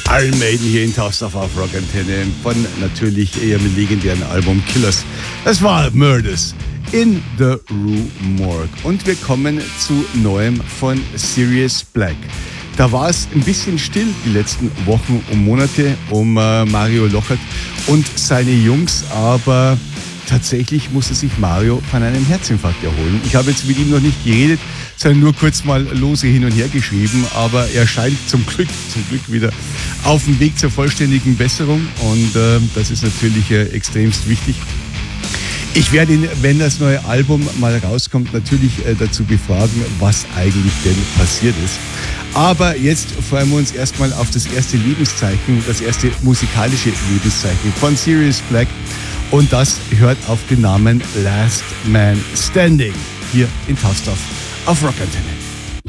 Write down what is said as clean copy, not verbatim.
Iron Maiden hier in Tausendorf auf Rock Antenne von natürlich ihrem legendären Album Killers. Das war Murders in the Rue Morgue. Und wir kommen zu Neuem von Sirius Black. Da war es ein bisschen still die letzten Wochen und Monate um Mario Lochert und seine Jungs, aber tatsächlich musste sich Mario von einem Herzinfarkt erholen. Ich habe jetzt mit ihm noch nicht geredet, sondern nur kurz mal lose hin und her geschrieben, aber er scheint zum Glück wieder auf dem Weg zur vollständigen Besserung und das ist natürlich extremst wichtig. Ich werde ihn, wenn das neue Album mal rauskommt, natürlich dazu befragen, was eigentlich denn passiert ist. Aber jetzt freuen wir uns erstmal auf das erste Lebenszeichen, das erste musikalische Lebenszeichen von Sirius Black. Und das hört auf den Namen Last Man Standing hier in Tausendorf auf Rock Antenne.